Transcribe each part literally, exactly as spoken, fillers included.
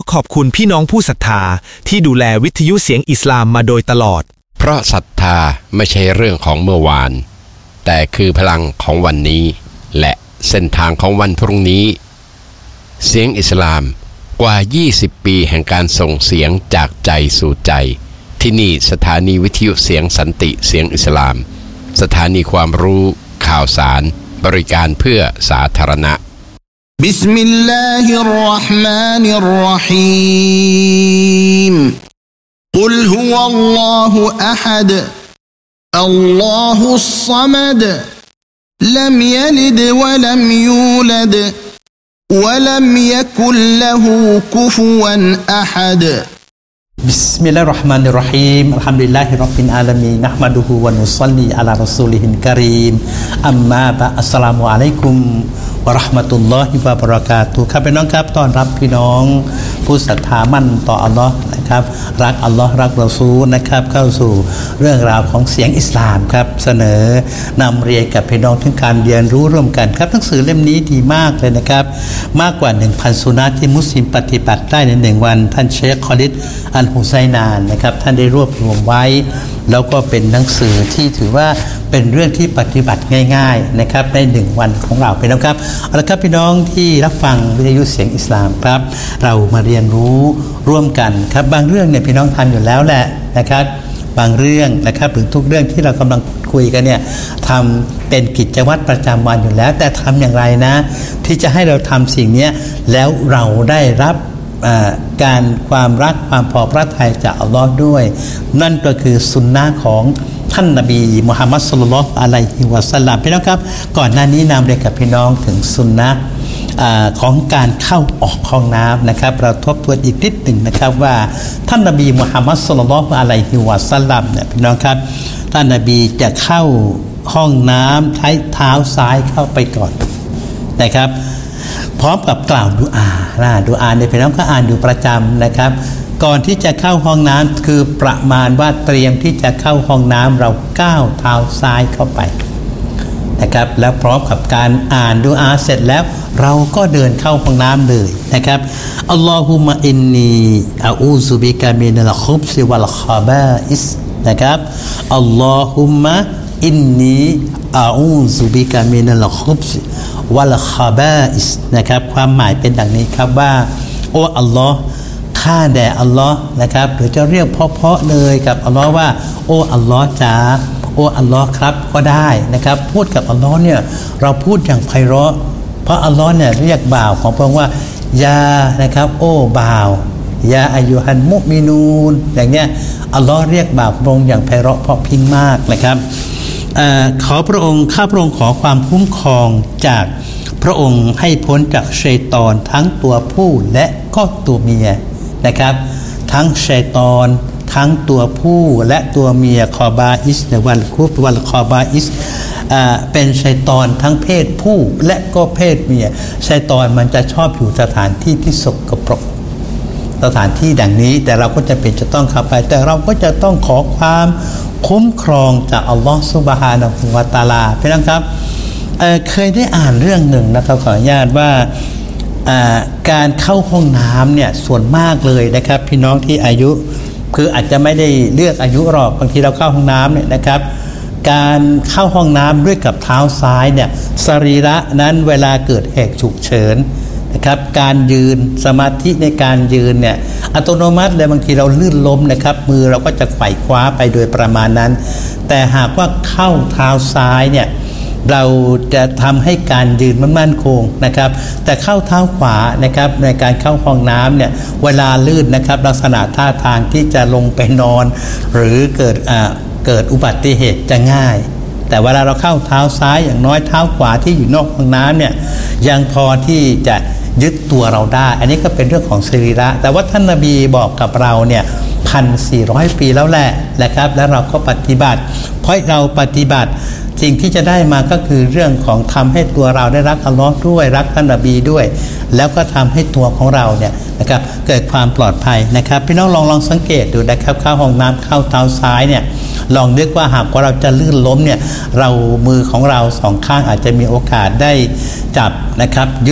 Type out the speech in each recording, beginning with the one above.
ขอบคุณพี่น้องผู้ศรัทธาที่ดูแลวิทยุเสียงอิสลามมาโดยตลอดเพราะศรัทธาไม่ใช่เรื่องของเมื่อวานแต่คือพลังของวันนี้และเส้นทางของวันพรุ่งนี้เสียงอิสลามกว่ายี่สิบปีแห่งการส่งเสียงจากใจสู่ใจที่นี่สถานีวิทยุเสียงสันติเสียงอิสลามสถานีความรู้ข่าวสารบริการเพื่อสาธารณะบิสมิลลาฮิรเราะห์มานิรเราะฮีมกุลฮุวัลลอฮุอะฮัดอัลลอฮุศศอมัดลัมยะลิดวะลัมยูลัดวะลัมยะกุลละฮูกุฟุวันอะฮัดบิสมิลลาฮิรเราะห์มานิรเราะฮีมอัลฮัมดุลิลลาฮิร็อบบิลอาลามีนนะห์มะดุฮูวะนุศ็อลลีอะลารอซูลิฮิลกะรีมอัมมาบะอัสสลามุอะลัยกุมวะเราะห์มะตุลลอฮิวะบะเราะกาตุฮ์ครับพี่น้องครับต้อนรับพี่น้องผู้ศรัทธามั่นต่ออัลเลาะห์นะครับรักอัลเลาะห์รักรอซูลนะครับเข้าสู่เรื่องราวของเสียงอิสลามครับเสนอนำเรียนกับพี่น้องถึงการเรียนรู้ร่วมกันครับหนังสือเล่มนี้ดีมากเลยนะครับมากกว่า หนึ่งพัน สุนัตที่มุสลิมปฏิบัติได้ในหนึ่งวันท่านเชคคอลิดอัลฮุไซนานนะครับท่านได้รวบรวมไว้แล้วก็เป็นหนังสือที่ถือว่าเป็นเรื่องที่ปฏิบัติง่ายๆนะครับในหนึ่งวันของเราไปแล้วครับเอาละครับพี่น้องที่รับฟังวิทยุเสียงอิสลามครับเรามาเรียนรู้ร่วมกันครับบางเรื่องเนี่ยพี่น้องทำอยู่แล้วแหละนะครับบางเรื่องนะครับหรือทุกเรื่องที่เรากำลังคุยกันเนี่ยทำเป็นกิจวัตรประจำวันอยู่แล้วแต่ทำอย่างไรนะที่จะให้เราทำสิ่งนี้แล้วเราได้รับการความรักความพอพระทัยจากอัลลอฮ์ด้วยนั่นก็คือสุนนะของท่านนบีมุฮัมมัดศ็อลลัลลอฮุอะลัยฮิวะซัลลัมพี่น้องครับก่อนหน้านี้นำเรียนกับพี่น้องถึงสุนนะของการเข้าออกห้องน้ำนะครับเราทบทวนอีกนิดหนึ่งนะครับว่าท่านนบีมุฮัมมัดศ็อลลัลลอฮุอะลัยฮิวะซัลลัมเนี่ยพี่น้องครับท่านนบีจะเข้าห้องน้ำใช้เท้าซ้ายเข้าไปก่อนนะครับพร้อมกับกล่าวดุอานะดุอาในพี่น้องก็อ่านอยู่ประจำนะครับก่อนที่จะเข้าห้องน้ำคือประมาณว่าเตรียมที่จะเข้าห้องน้ำเราก้าวเท้าซ้ายเข้าไปนะครับแล้วพร้อมกับการอ่านดุอาเสร็จแล้วเราก็เดินเข้าห้องน้ำเลยนะครับอัลลอฮุมะอินนีอะอูซุบิกะมินัลคุบซิวัลคอบาอิสนะครับอัลลอฮุมะอินนีอะอูซุบิกะมินัลคุบซิวัลคอบาอิสนะครับความหมายเป็นดังนี้ครับว่าโอ้อัลลอฮ์ข้าแด่อัลลอฮ์นะครับหรือจะเรียกเพาะๆเลยกับอัลลอฮ์ว่าโอ้อัลลอฮ์จ๋าโอ้อัลลอฮ์ครับก็ได้นะครับพูดกับอัลลอฮ์เนี่ยเราพูดอย่างไพเราะเพราะอัลลอฮ์เนี่ยเรียกบ่าวของพระองค์ว่ายานะครับโอ้บ่าวยาอายุฮันมุมินูนอย่างเนี้ยอัลลอฮ์เรียกบ่าวพระองค์อย่างไพเราะเพราะพิ้งมากนะครับขอพระองค์ข้าพระองค์ขอความคุ้มครองจากพระองค์ให้พ้นจากชัยฏอนทั้งตัวผู้และก็ตัวเมียนะครับทั้งชัยฏอนทั้งตัวผู้และตัวเมียคอบาอิสในวันคุบวันคอบาอิสเป็นชัยฏอนทั้งเพศผู้และก็เพศเมียชัยฏอนมันจะชอบอยู่สถานที่ที่สกปรกสถานที่ดังนี้แต่เราก็จะเป็นจะต้องเข้าไปแต่เราก็จะต้องขอความคุ้มครองจากอัลลอฮฺซุบฮานะฮูวะตะอาลาพี่น้องครับ เ, เคยได้อ่านเรื่องหนึ่งนะครับขออนุญาตว่าการเข้าห้องน้ำเนี่ยส่วนมากเลยนะครับพี่น้องที่อายุคืออาจจะไม่ได้เลือกอายุหรอกบางทีเราเข้าห้องน้ำเนี่ยนะครับการเข้าห้องน้ำด้วยกับเท้าซ้ายเนี่ยสรีระนั้นเวลาเกิดเหตุฉุกเฉินนะครับการยืนสมาธิในการยืนเนี่ยอัตโนมัติเลยบางทีเราลื่นล้มนะครับมือเราก็จะไขว่คว้าไปโดยประมาณนั้นแต่หากว่าเข้าเท้าซ้ายเนี่ยเราจะทำให้การยืนมันมั่นคงนะครับแต่เข้าเท้าขวานะครับในการเข้าห้องน้ำเนี่ยเวลาลื่นนะครับลักษณะท่าทางที่จะลงไปนอนหรือเกิดอ่าเกิดอุบัติเหตุจะง่ายแต่เวลาเราเข้าเท้าซ้ายอย่างน้อยเท้าขวาที่อยู่นอกห้องน้ำเนี่ยยังพอที่จะยึดตัวเราได้อันนี้ก็เป็นเรื่องของสรีระแต่ว่าท่านนบีบอกกับเราเนี่ยพันสี่ร้อยปีแล้วแหละนะครับแล้วเราก็ปฏิบัติเพราะเราปฏิบัติสิ่งที่จะได้มาก็คือเรื่องของทำให้ตัวเราได้รักอัลลอฮ์ด้วยรักท่านนบีด้วยแล้วก็ทำให้ตัวของเราเนี่ยนะครับเกิดความปลอดภัยนะครับพี่น้องลองลองสังเกตดูนะครับเข้าห้องน้ำเข้าเท้าซ้ายเนี่ยลองนึกว่าหากว่าเราจะลื่นล้มเนี่ยเรามือของเราสองข้างอาจจะมีโอกาสได้จับนะครับยึด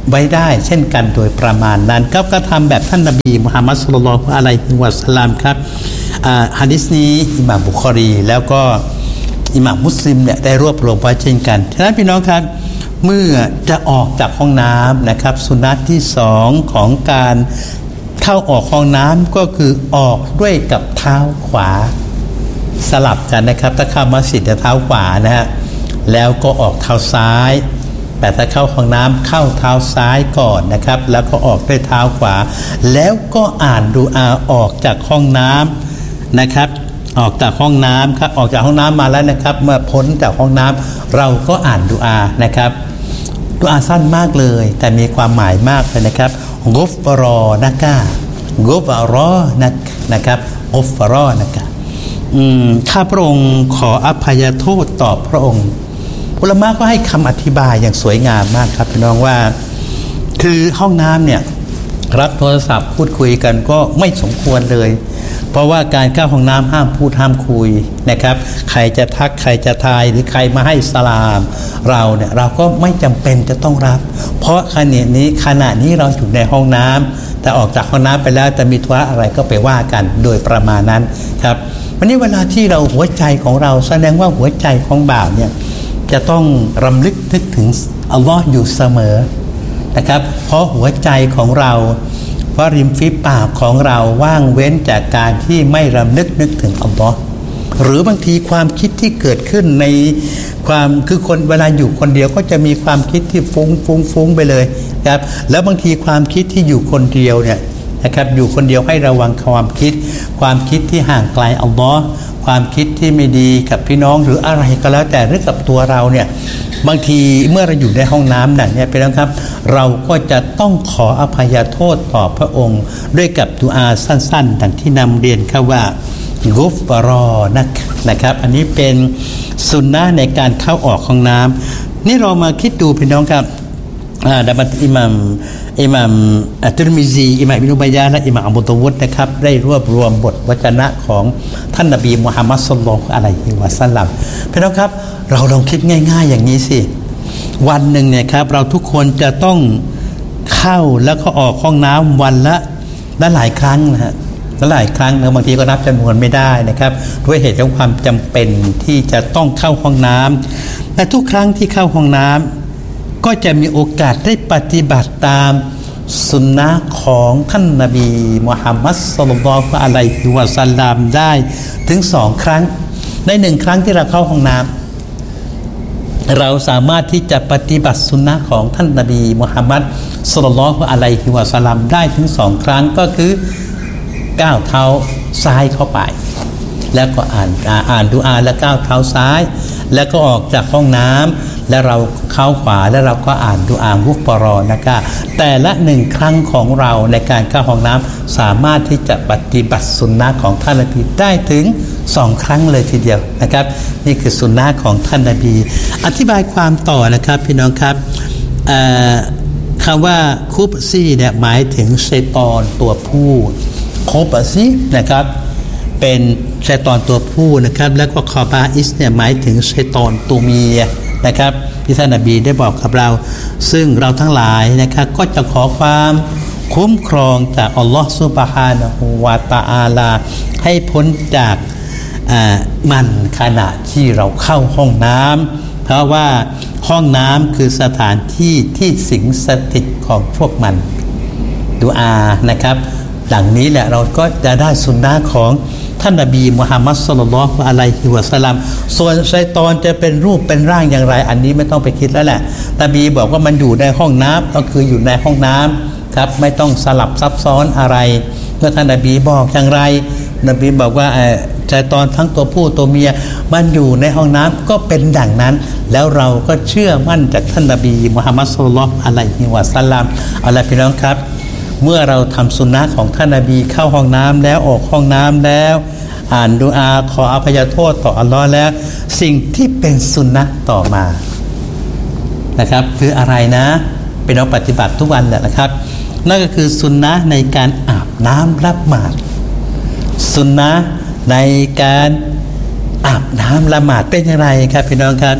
ไว้ได้เช่นกันโดยประมาณนั้นก็ก็ทำแบบท่านนบีมุฮัมมัดศ็อลลัลลอฮุอะลัยฮิวะซัลลัมครับหะดีษนี้อิหม่ามบุคอรีแล้วก็อิหม่ามมุสลิมเนี่ยได้รวบรวมไว้เช่นกันฉะนั้นพี่น้องครับเมื่อจะออกจากห้องน้ำนะครับสุนัตที่สองของการเข้าออกห้องน้ำก็คือออกด้วยกับเท้าขวาสลับกันนะครับถ้าเข้ามัสยิดจะเท้าขวานะฮะแล้วก็ออกเท้าซ้ายแต่ถ้าเข้าห้องน้ำเข้าเท้าซ้ายก่อนนะครับแล้วก็ออกด้วยเท้าขวาแล้วก็อ่านดุอาออกจากห้องน้ำนะครับออกจากห้องน้ำครับออกจากห้องน้ำมาแล้วนะครับเมื่อพ้นจากห้องน้ำเราก็อ่านดุอานะครับดุอาสั้นมากเลยแต่มีความหมายมากเลยนะครับกุฟรอนะกะกุฟรอนะนะครับกุฟรอนะกะข้าพระองค์ขออภัยโทษต่อพระองค์อุลามะก็ให้คำอธิบายอย่างสวยงามมากครับพี่น้องว่าคือห้องน้ำเนี่ยรับโทรศัพท์พูดคุยกันก็ไม่สมควรเลยเพราะว่าการเข้าห้องน้ำห้ามพูดห้ามคุยนะครับใครจะทักใครจะทายหรือใครมาให้สลามเราเนี่ยเราก็ไม่จำเป็นจะต้องรับเพราะขณะนี้ขณะนี้เราอยู่ในห้องน้ำแต่ออกจากห้องน้ำไปแล้วจะมีธุระอะไรก็ไปว่ากันโดยประมาณนั้นครับวันนี้เวลาที่เราหัวใจของเราแสดงว่าหัวใจของบ่าวเนี่ยจะต้องรำลึกนึกถึงอัลลอฮ์อยู่เสมอนะครับเพราะหัวใจของเราเพราะริมฝีปากของเราว่างเว้นจากการที่ไม่รำลึกนึกถึงอัลลอฮ์หรือบางทีความคิดที่เกิดขึ้นในความคือคนเวลาอยู่คนเดียวก็จะมีความคิดที่ฟุ้งฟุ้งฟุ้งไปเลยครับแล้วบางทีความคิดที่อยู่คนเดียวเนี่ยนะครับอยู่คนเดียวให้ระวังความคิดความคิดที่ห่างไกลอัลลอฮ์ความคิดที่ไม่ดีกับพี่น้องหรืออะไรก็แล้วแต่หรือกับตัวเราเนี่ยบางทีเมื่อเราอยู่ในห้องน้ำนั่นเนี่ยเป็นแล้วครับเราก็จะต้องขออภัยโทษต่อพระองค์ด้วยกับดุอาสั้นๆดังที่นำเรียนครับว่ากุฟรอนักนะครับอันนี้เป็นสุนนะในการเข้าออกห้องน้ำนี่เรามาคิดดูพี่น้องครับดับอิหมัมอิหมัมอัตตุรมิซีอิหมัมอิบนุบัยยะและอิหมัมอับูดาวุดนะครับได้รวบรวมบทวจนะของท่านนบีมุฮัมมัดศ็อลลัลลอฮุอะลัยฮิวะซัลลัมพี่น้องครับเราลองคิดง่ายๆอย่างนี้สิวันหนึ่งเนี่ยครับเราทุกคนจะต้องเข้าแล้วก็ออกห้องน้ำวันละละหลายครั้งนะฮะละหลายครั้งนะบางทีก็นับจำนวนไม่ได้นะครับด้วยเหตุของความจำเป็นที่จะต้องเข้าห้องน้ำและทุกครั้งที่เข้าห้องน้ำก็จะมีโอกาสได้ปฏิบัติตามสุนนะของท่านนบีมุฮัมมัดศ็อลลัลลอฮุอะลัยฮิวะซัลลัมได้ถึงสองครั้งในหนึ่งครั้งที่เราเข้าห้องน้ำเราสามารถที่จะปฏิบัติสุนนะของท่านนบีมุฮัมมัดศ็อลลัลลอฮุอะลัยฮิวะซัลลัมได้ถึงสองครั้งก็คือก้าวเท้าซ้ายเข้าไปแล้วก็อ่านอ่านดุอาและก้าวเท้าซ้ายแล้วก็ออกจากห้องน้ำและเราเข้าขวาแล้วเราก็อ่านดุอากุฟรอนะครับแต่ละหนึ่งครั้งของเราในการเข้าห้องน้ำสามารถที่จะปฏิบัติสุนนะของท่านนบีได้ถึงสองครั้งเลยทีเดียวนะครับนี่คือสุนนะของท่านนบีอธิบายความต่อนะครับพี่น้องครับคำว่าคุบซีเนี่ยหมายถึงชัยฏอนตัวผู้คุบซีนะครับเป็นชัยฏอนตัวผู้นะครับแล้วก็คอบาอิสเนี่ยหมายถึงชัยฏอนตัวเมียนะครับที่ท่านนบีได้บอกกับเราซึ่งเราทั้งหลายนะครับก็จะขอความคุ้มครองจากอัลลอฮฺซุบฮานะฮูวะตะอาลาให้พ้นจากมันขณะที่เราเข้าห้องน้ำเพราะว่าห้องน้ำคือสถานที่ที่สิงสถิตของพวกมันดุอานะครับหลังนี้แหละเราก็จะได้สุนนะของท่านนบีมุฮัมมัดศ็อลลัลลอฮุอะลัยฮิวะซัลลัมส่วนชัยฏอนจะเป็นรูปเป็นร่างอย่างไรอันนี้ไม่ต้องไปคิดแล้วแหละนบีบอกว่ามันอยู่ในห้องน้ำก็คืออยู่ในห้องน้ำครับไม่ต้องสลับซับซ้อนอะไรเมื่อท่านนบีบอกอย่างไรนบีบอกว่าชัยฏอนทั้งตัวผู้ตัวเมียมันอยู่ในห้องน้ำก็เป็นดังนั้นแล้วเราก็เชื่อมั่นจากท่านนบีมุฮัมมัดศ็อลลัลลอฮุอะลัยฮิวะซัลลัมเอาล่ะพี่น้องครับเมื่อเราทำสุนนะของท่านนบีเข้าห้องน้ำแล้วออกห้องน้ำแล้วอ่านดุอาขออภัยโทษต่ออัลลอฮ์แล้วสิ่งที่เป็นสุนนะต่อมานะครับคืออะไรนะเป็นเราปฏิบัติทุกวันแหละนะครับนั่นก็คือสุนนะในการอาบน้ำละหมาดสุนนะในการอาบน้ำละหมาดเป็นอย่างไรครับพี่น้องครับ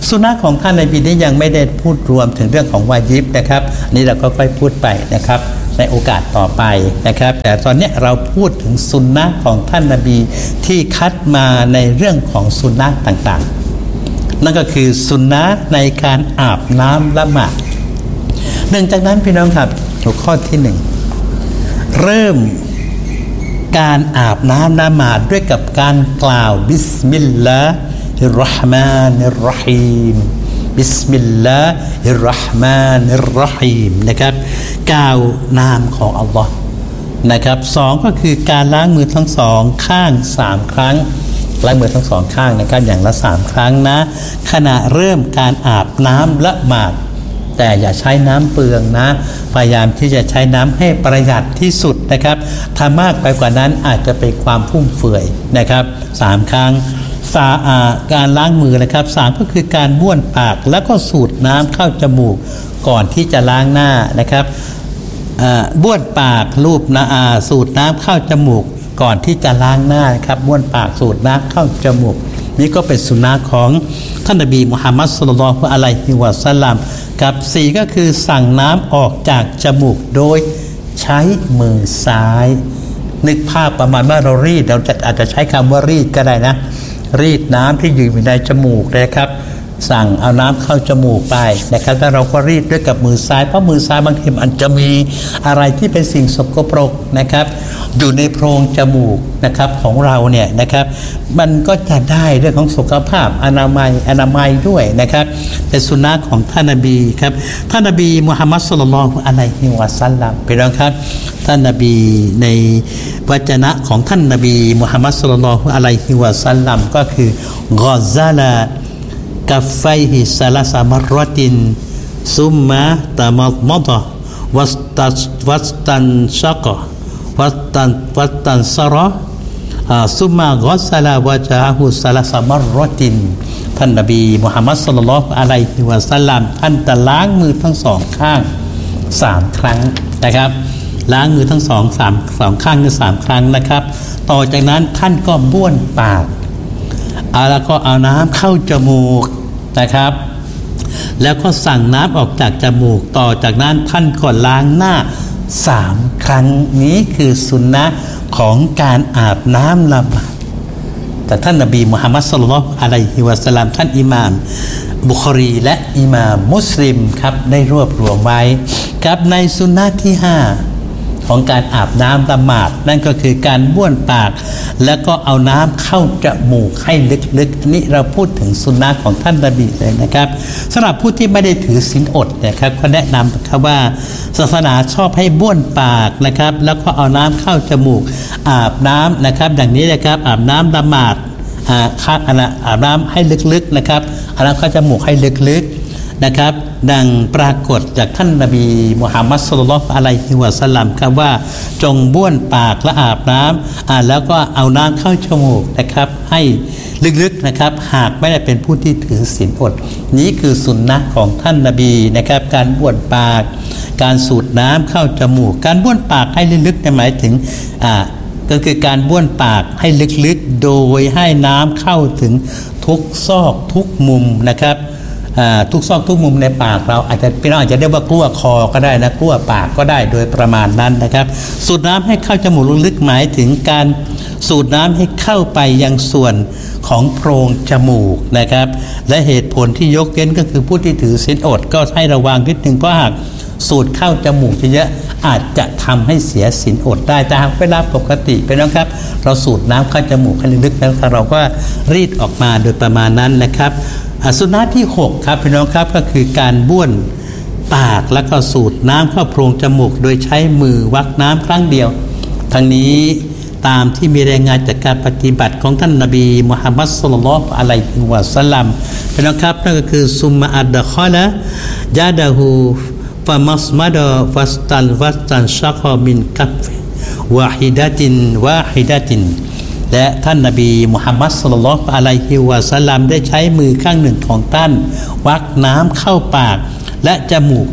สุนัขของท่านนบีนี้ยังไม่ได้พูดรวมถึงเรื่องของวาญิบนะครับนี่เราก็ค่อยพูดไปนะครับในโอกาสต่อไปนะครับแต่ตอนนี้เราพูดถึงสุนนะของท่านนบีที่คัดมาในเรื่องของสุนนะต่างๆนั่นก็คือสุนนะในการอาบน้ำละหมาดหนึ่งจากนั้นพี่น้องครับหัวข้อที่หนึ่งเริ่มการอาบน้ำละหมาดด้วยกับการกล่าวบิสมิลลาฮิรเราะห์มานิรเราะฮีมบิสมิลลาฮิรเราะห์มานิรเราะฮีมนะครับกล่าวนามของอัลลอฮ์นะครับสองก็คือการล้างมือทั้งสองข้างสามครั้งล้างมือทั้งสองข้างนะครับอย่างละสามครั้งนะขณะเริ่มการอาบน้ำละหมาดแต่อย่าใช้น้ำเปลืองนะพยายามที่จะใช้น้ำให้ประหยัดที่สุดนะครับถ้ามากไปกว่านั้นอาจจะเป็นความฟุ่มเฟือยนะครับสามครั้งสาอาการล้างมือนะครับสามก็คือการบ้วนปากแล้วก็สูดน้ำเข้าจมูกก่อนที่จะล้างหน้านะครับบ้วนปากลูบนะอาสูดน้ำเข้าจมูกก่อนที่จะล้างหน้าครับบ้วนปากสูดน้ำเข้าจมูกนี่ก็เป็นสุนนะของท่านนบีมุฮัมมัดศ็อลลัลลอฮุอะลัยฮิวะซัลลัมกับสี่ก็คือสั่งน้ำออกจากจมูกโดยใช้มือซ้ายนึกภาพประมาณว่าเรารีดเราจะอาจจะใช้คำว่ารีดก็ได้นะรีดน้ำที่อยู่ในจมูกนะครับสั่งเอาน้ำเข้าจมูกไปนะครับแล้วเราก็รีดด้วยกับมือซ้ายเพราะมือซ้ายบางทีมันจะมีอะไรที่เป็นสิ่งสกปรกนะครับอยู่ในโพรงจมูกนะครับของเราเนี่ยนะครับมันก็จะได้เรื่องของสุขภาพอนามัยอนามัยด้วยนะครับเป็นสุนนะของท่านนบีครับท่านนบีมุฮัมมัดศ็อลลัลลอฮุอะลัยฮิวะซัลลัมเป็นต้นครับท่านนบีในวจนะของท่านนบีมุฮัมมัดศ็อลลัลลอฮุอะลัยฮิวะซัลลัมก็คือกอซาลากัฟไฟฮิซาลาซามารอตินซุมมะตะมัดมัดวัสตัสวัสตันชักวัสตันวัสตันซะรอซุมมะกอซาลาวะจาฮุซาลาซามารอตินท่านนบีมุฮัมมัดศ็อลลัลลอฮุอะลัยฮิวะซัลลัมท่านจะล้างมือทั้งสองข้างสามครั้งนะครับล้างมือทั้งสองสามสองข้างคือสามครั้งนะครับต่อจากนั้นท่านก็บ้วนปากเอาแล้วก็เอาน้ำเข้าจมูกนะครับแล้วก็สั่งน้ำออกจากจมูกต่อจากนั้นท่านก็ล้างหน้าสามครั้งนี้คือสุนนะของการอาบน้ำละหมาดแต่ท่านนบีมุฮัมมัดศ็อลลัลลอฮุอะลัยฮิวะซัลลัมท่านอิหม่ามบุคอรีและอิหม่ามมุสลิมครับได้รวบรวมไว้ครับในสุนนะที่ห้าของการอาบน้ำละหมาดนั่นก็คือการบ้วนปากแล้วก็เอาน้ำเข้าจมูกให้ลึกๆนี่เราพูดถึงสุนนะของท่านนบีเลยนะครับสำหรับผู้ที่ไม่ได้ถือศีลอดนะครับก็แนะนำครับว่าศาสนาชอบให้บ้วนปากนะครับแล้วก็เอาน้ำเข้าจมูกอาบน้ำนะครับอย่างนี้นะครับอาบน้ำละหมาดอาบอาบน้ำให้ลึกๆนะครับเอาน้ำเข้าจมูกให้ลึกๆนะครับดังปรากฏจากท่านนบีมุฮัมมัดศ็อลลัลลอฮุอะลัยฮิวะซัลลัมครับว่าจงบ้วนปากและอาบน้ำอ่าแล้วก็เอาน้ำเข้าจมูกนะครับให้ลึกๆนะครับหากไม่ได้เป็นผู้ที่ถือศีลอดนี้คือสุนนะของท่านนบีนะครับการบ้วนปากการสูดน้ำเข้าจมูกการบ้วนปากให้ลึกๆหมายถึงอ่าก็คือการบ้วนปากให้ลึกๆโดยให้น้ำเข้าถึงทุกซอกทุกมุมนะครับทุกซอกทุกมุมในปากเราอาจจะพี่น้องอาจจะเรียกว่ากลั้วคอก็ได้นะกลั้วปากก็ได้โดยประมาณนั้นนะครับสูดน้ำให้เข้าจมูกลึกๆหมายถึงการสูดน้ำให้เข้าไปยังส่วนของโพรงจมูกนะครับและเหตุผลที่ยกเว้นก็คือผู้ที่ถือศีลอดก็ให้ระวังนิดนึงเพราะหากสูดเข้าจมูกเยอะๆอาจจะทำให้เสียศีลอดได้แต่หากเวลาปกติเป็นนะครับเราสูดน้ำเข้าจมูกให้ลึกๆแล้วเราก็รีดออกมาโดยประมาณนั้นนะครับสุนนะที่หกครับพี่น้องครับก็คือการบ้วนปากแล้วก็สูดน้ำเข้าโพรงจมูกโดยใช้มือวักน้ำครั้งเดียวทั้งนี้ตามที่มีรายงานจากการปฏิบัติของท่านนบีมุฮัมมัดศ็อลลัลลอฮุอะลัยฮิวะซัลลัมพี่น้องครับนั่นก็คือซุมมะอัดดะคอละยาดะฮูฟะมัสมัดฟัสตันวัสตันชักมินกัฟวาฮิดะตินวาฮิดะตินและท่านนบีมุฮัมมัดศ็อลลัลลอฮุอะลัยฮิวะซัลลัมได้ใช้มือข้างหนึ่งของท่านวักน้ำเข้าปากและจมูก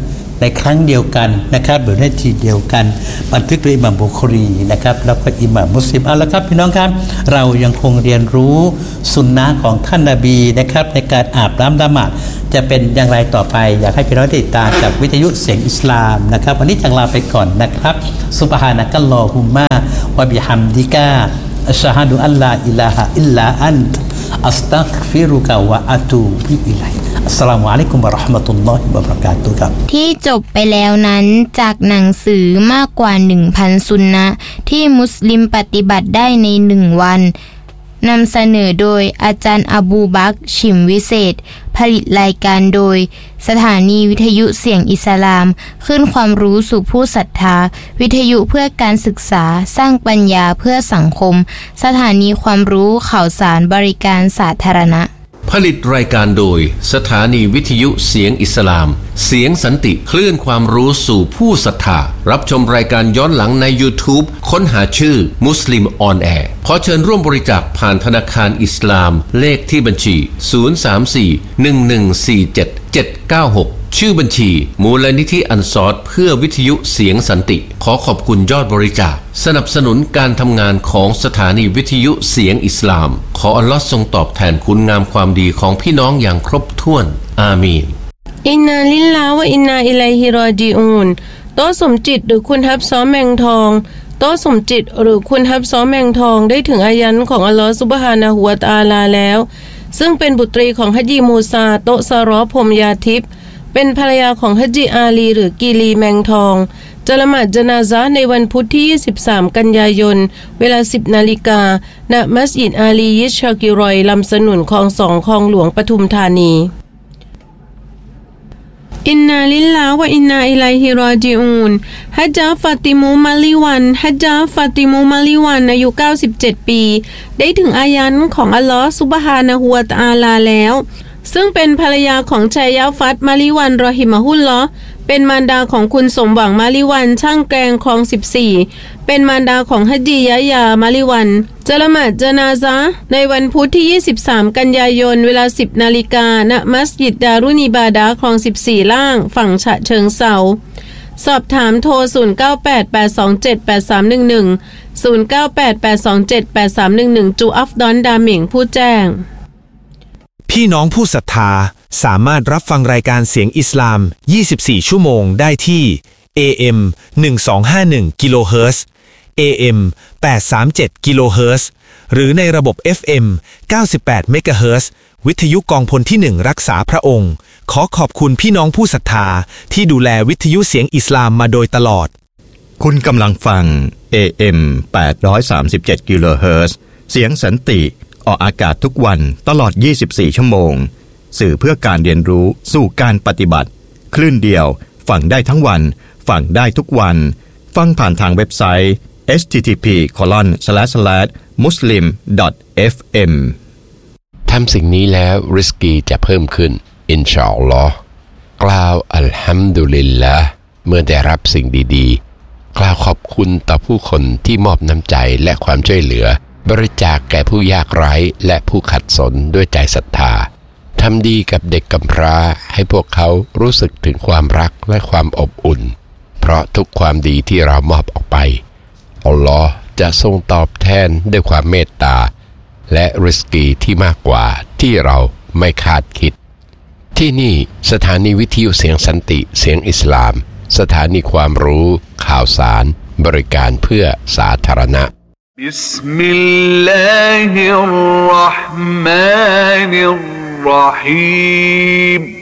ในครั้งเดียวกันนะครับหรือในทีเดียวกันบันทึกโดยอิหม่ามบุคอรีนะครับแล้วก็อิหม่ามมุสลิมเอาละครับพี่น้องครับเรายังคงเรียนรู้สุนนะของท่านนบีนะครับในการอาบน้ำละหมาดจะเป็นอย่างไรต่อไปอยากให้พี่น้องติดตามจากวิทยุเสียงอิสลามนะครับวันนี้จังลาไปก่อนนะครับซุบฮานะกัลลอฮุมมะวะบิฮัมดิกะอัชฮะดุอัลลาอิลาฮะอิลลาอันตอัสตัฆฟิรุกะวะอะตูบิอิลัยอัสสลามุอะลัยกุมวะเราะห์มะตุลลอฮิวะบะเราะกาตุฮ์ครับที่จบไปแล้วนั้นจากหนังสือมากกว่า หนึ่งพัน ซุนนะห์ที่มุสลิมปฏิบัติได้ในหนึ่งวันนำเสนอโดยอาจารย์อบูบักร ฉิมวิเศษผลิตรายการโดยสถานีวิทยุเสียงอิสลามขึ้นความรู้สู่ผู้ศรัทธาวิทยุเพื่อการศึกษาสร้างปัญญาเพื่อสังคมสถานีความรู้ข่าวสารบริการสาธารณะผลิตรายการโดยสถานีวิทยุเสียงอิสลามเสียงสันติคลื่นความรู้สู่ผู้ศรัทธารับชมรายการย้อนหลังใน YouTube ค้นหาชื่อมุสลิมออนแอร์ขอเชิญร่วมบริจาคผ่านธนาคารอิสลามเลขที่บัญชี ศูนย์ สาม สี่ หนึ่ง หนึ่ง สี่ เจ็ด เจ็ด เก้า หกชื่อบัญชีมูลนิธิอันซอรเพื่อวิทยุเสียงสันติขอขอบคุณยอดบริจาคสนับสนุนการทำงานของสถานีวิทยุเสียงอิสลามขออัลลอฮ์ทรงตอบแทนคุณงามความดีของพี่น้องอย่างครบถ้วนอามีนอินนาลิลลาฮ์วะอินนาอิลัยฮิรอญิอูนโตสมจิตหรือคุณฮับซ้อแมงทองโตสมจิตหรือคุณฮับซ้อแมงทองได้ถึงอายันของอัลลอฮ์ซุบฮานะฮูวะตะอาลาแล้วซึ่งเป็นบุตรีของฮะญีมูซาโตซารอพรหมยาทิพย์เป็นภรรยาของฮะญีอาลีหรือกีลีแมงทองจะละหมาดญะนาซะห์ในวันพุธที่ยี่สิบสามกันยายนเวลา สิบนาฬิกาณมัสยิดอาลียิชชากิรอยลำสนุนคลองสองคลองหลวงปทุมธานีอินนาลิลลาฮ์วะอินนาอิลัยฮิรอญิอูนฮัจญะฟาติมูมาลิวันฮัจญะฟาติมูมาลิวันอายุเก้าสิบเจ็ดปีได้ถึงอายันของอัลลอฮ์ซุบฮานะฮูวะตะอาลาแล้วซึ่งเป็นภรรยาของชัยยะฟัตมาลิวันรอฮิมะฮุลลอฮ์เป็นมารดาของคุณสมหวังมาลิวันช่างแกงคลองสิบสี่เป็นมารดาของฮัจญียะยามาลิวันจะละหมาดญะนาซะห์ในวันพุธที่ยี่สิบสามกันยายนเวลา สิบนาฬิกาณมัสยิดดารุนอิบาดะห์คลองสิบสี่ล่างฝั่งฉะเชิงเทราสอบถามโทรศูนย์ เก้า แปด แปด สอง เจ็ด แปด สาม หนึ่ง หนึ่ง ศูนย์ เก้า แปด แปด สอง เจ็ด แปด สาม หนึ่ง หนึ่งจูอัฟดอนดาหมิงผู้แจ้งพี่น้องผู้ศรัทธาสามารถรับฟังรายการเสียงอิสลามยี่สิบสี่ชั่วโมงได้ที่ เอ เอ็ม หนึ่งสองห้าหนึ่ง กิโลเฮิรตซ์ เอ เอ็ม แปดสามเจ็ด กิโลเฮิรตซ์หรือในระบบ เอฟ เอ็ม เก้าสิบแปด เมกะเฮิรตซ์วิทยุกองพลที่หนึ่งรักษาพระองค์ขอขอบคุณพี่น้องผู้ศรัทธาที่ดูแลวิทยุเสียงอิสลามมาโดยตลอดคุณกำลังฟัง เอ เอ็ม แปดร้อยสามสิบเจ็ด กิโลเฮิรตซ์เสียงสันติออกอากาศทุกวันตลอดยี่สิบสี่ชั่วโมงสื่อเพื่อการเรียนรู้สู่การปฏิบัติคลื่นเดียวฟังได้ทั้งวันฟังได้ทุกวันฟังผ่านทางเว็บไซต์ เอช ที ที พี โคลอน สแลช สแลช มุสลิม ดอท เอฟ เอ็มทำสิ่งนี้แล้วริสกีจะเพิ่มขึ้นอินชาอัลลอฮ์กล่าวอัลฮัมดุลิลละห์เมื่อได้รับสิ่งดีๆกล่าวขอบคุณต่อผู้คนที่มอบน้ำใจและความช่วยเหลือบริจาคแก่ผู้ยากไร้และผู้ขัดสนด้วยใจศรัทธาทำดีกับเด็กกำพร้าให้พวกเขารู้สึกถึงความรักและความอบอุ่นเพราะทุกความดีที่เรามอบออกไปอัลลอฮ์จะทรงตอบแทนด้วยความเมตตาและริสกีที่มากกว่าที่เราไม่คาดคิดที่นี่สถานีวิทยุเสียงสันติเสียงอิสลามสถานีความรู้ข่าวสารบริการเพื่อสาธารณะ بسم الله الرحمن الرحيم